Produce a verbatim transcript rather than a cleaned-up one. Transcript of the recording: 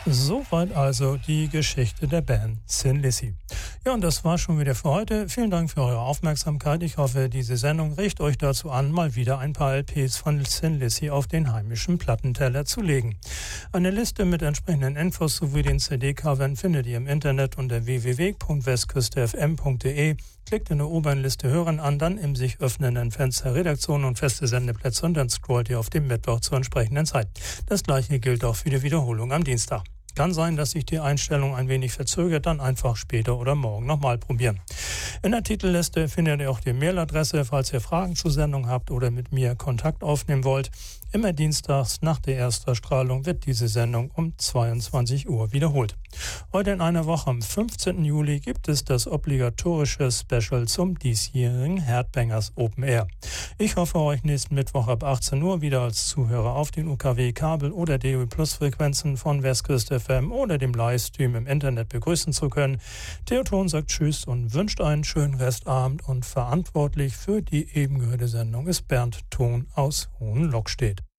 Soweit also die Geschichte der Band Thin Lizzy. Ja, und das war schon wieder für heute. Vielen Dank für eure Aufmerksamkeit. Ich hoffe, diese Sendung regt euch dazu an, mal wieder ein paar L Ps von Thin Lizzy auf den heimischen Plattenteller zu legen. Eine Liste mit entsprechenden Infos sowie den C D-Covern findet ihr im Internet unter w w w punkt westküste f m punkt d e. Klickt in der oberen Liste Hören an, dann im sich öffnenden Fenster Redaktion und feste Sendeplätze und dann scrollt ihr auf dem Mittwoch zur entsprechenden Zeit. Das gleiche gilt auch für die Wiederholung am Dienstag. Kann sein, dass sich die Einstellung ein wenig verzögert, dann einfach später oder morgen nochmal probieren. In der Titelliste findet ihr auch die Mailadresse, falls ihr Fragen zur Sendung habt oder mit mir Kontakt aufnehmen wollt. Immer dienstags nach der Erstausstrahlung wird diese Sendung um zweiundzwanzig Uhr wiederholt. Heute in einer Woche am fünfzehnten Juli gibt es das obligatorische Special zum diesjährigen Headbangers Open Air. Ich hoffe, euch nächsten Mittwoch ab achtzehn Uhr wieder als Zuhörer auf den U K W-Kabel- oder D O Plus Frequenzen von Westküste F M oder dem Livestream im Internet begrüßen zu können. Theoton sagt Tschüss und wünscht einen schönen Restabend und verantwortlich für die eben gehörte Sendung ist Bernd Thon aus Hohenlockstedt.